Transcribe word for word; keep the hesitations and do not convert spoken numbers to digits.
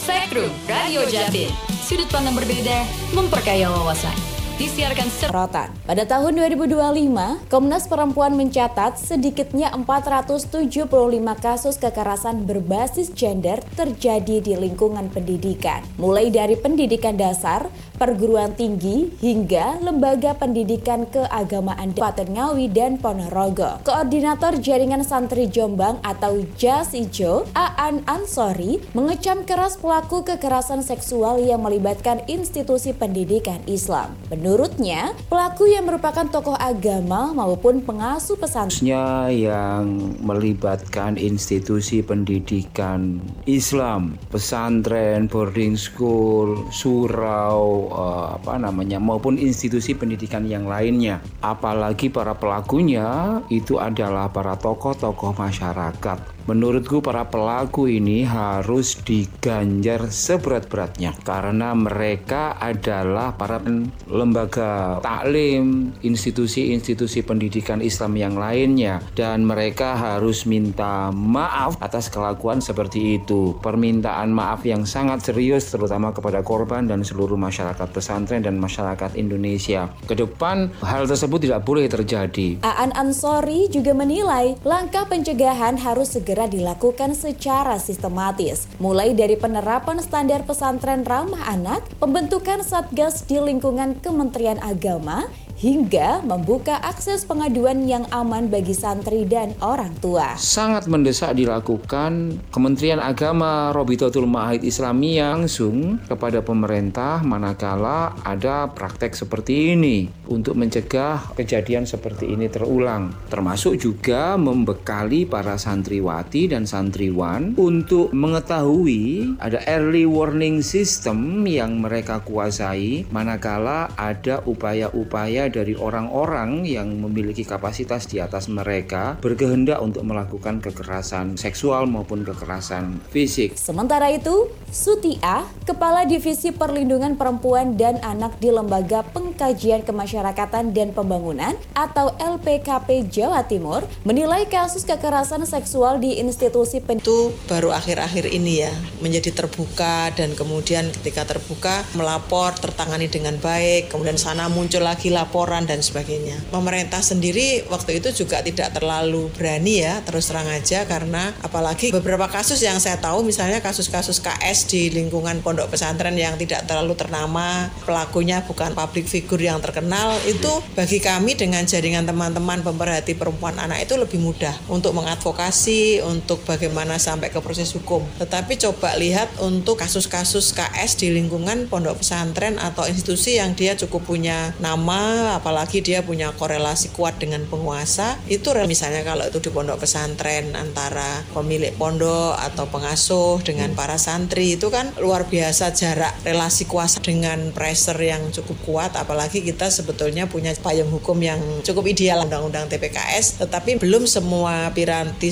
Spektrum Radio Jatim. Sudut pandang berbeda memperkaya wawasan. Disiarkan sorotan. Pada tahun dua ribu dua puluh lima, Komnas Perempuan mencatat sedikitnya empat ratus tujuh puluh lima kasus kekerasan berbasis gender terjadi di lingkungan pendidikan. Mulai dari pendidikan dasar, perguruan tinggi, hingga lembaga pendidikan keagamaan Kabupaten Ngawi dan Ponorogo. Koordinator Jaringan Santri Jombang atau Jas Ijo, Aan Ansori, mengecam keras pelaku kekerasan seksual yang melibatkan institusi pendidikan Islam. Menurutnya, pelaku yang merupakan tokoh agama maupun pengasuh pesantren yang melibatkan institusi pendidikan Islam, pesantren, boarding school, surau, eh, apa namanya, maupun institusi pendidikan yang lainnya. Apalagi para pelakunya itu adalah para tokoh-tokoh masyarakat. Menurutku para pelaku ini harus diganjar seberat-beratnya karena mereka adalah para lembaga taklim, institusi-institusi pendidikan Islam yang lainnya, dan mereka harus minta maaf atas kelakuan seperti itu. Permintaan maaf yang sangat serius terutama kepada korban dan seluruh masyarakat pesantren dan masyarakat Indonesia. Ke depan hal tersebut tidak boleh terjadi. Aan Ansori juga menilai langkah pencegahan harus segera dilakukan secara sistematis, mulai dari penerapan standar pesantren ramah anak, pembentukan satgas di lingkungan Kementerian Agama, hingga membuka akses pengaduan yang aman bagi santri dan orang tua. Sangat mendesak dilakukan Kementerian Agama Robitotul Ma'ahid Islamiyah langsung kepada pemerintah manakala ada praktek seperti ini untuk mencegah kejadian seperti ini terulang. Termasuk juga membekali para santriwati dan santriwan untuk mengetahui ada early warning system yang mereka kuasai manakala ada upaya-upaya dari orang-orang yang memiliki kapasitas di atas mereka berkehendak untuk melakukan kekerasan seksual maupun kekerasan fisik. Sementara itu, Sutia, Kepala Divisi Perlindungan Perempuan dan Anak di Lembaga Pengkajian Kemasyarakatan dan Pembangunan atau L P K P Jawa Timur, menilai kasus kekerasan seksual di institusi pendidikan itu baru akhir-akhir ini ya menjadi terbuka, dan kemudian ketika terbuka melapor tertangani dengan baik, kemudian sana muncul lagi laporan dan sebagainya. Pemerintah sendiri waktu itu juga tidak terlalu berani ya, terus terang aja, karena apalagi beberapa kasus yang saya tahu, misalnya kasus-kasus K S di lingkungan pondok pesantren yang tidak terlalu ternama, pelakunya bukan public figure yang terkenal, itu bagi kami dengan jaringan teman-teman pemerhati perempuan anak itu lebih mudah untuk mengadvokasi, untuk bagaimana sampai ke proses hukum. Tetapi coba lihat untuk kasus-kasus K S di lingkungan pondok pesantren atau institusi yang dia cukup punya nama, apalagi dia punya korelasi kuat dengan penguasa, itu misalnya kalau itu di pondok pesantren antara pemilik pondok atau pengasuh dengan para santri, itu kan luar biasa jarak relasi kuasa dengan pressure yang cukup kuat, apalagi kita sebetulnya punya payung hukum yang cukup ideal, undang-undang T P K S, tetapi belum semua piranti